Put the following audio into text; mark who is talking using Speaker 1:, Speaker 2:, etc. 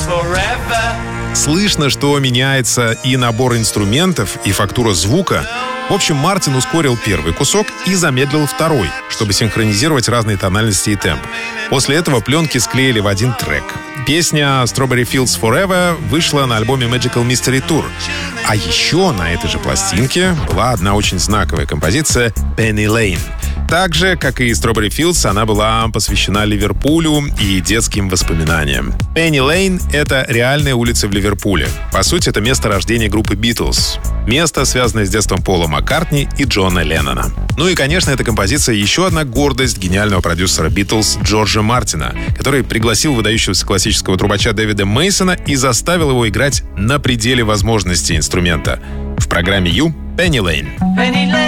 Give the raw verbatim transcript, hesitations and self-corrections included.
Speaker 1: Слышно, что меняется и набор инструментов, и фактура звука. В общем, Мартин ускорил первый кусок и замедлил второй, чтобы синхронизировать разные тональности и темп. После этого пленки склеили в один трек. Песня Strawberry Fields Forever вышла на альбоме Magical Mystery Tour. А еще на этой же пластинке была одна очень знаковая композиция «Penny Lane». Так же, как и Strawberry Fields, она была посвящена Ливерпулю и детским воспоминаниям. Penny Lane — это реальная улица в Ливерпуле. По сути, это место рождения группы Beatles. Место, связанное с детством Пола Маккартни и Джона Леннона. Ну и, конечно, эта композиция — еще одна гордость гениального продюсера Beatles Джорджа Мартина, который пригласил выдающегося классического трубача Дэвида Мейсона и заставил его играть на пределе возможностей инструмента. В программе «Ю» Penny Lane.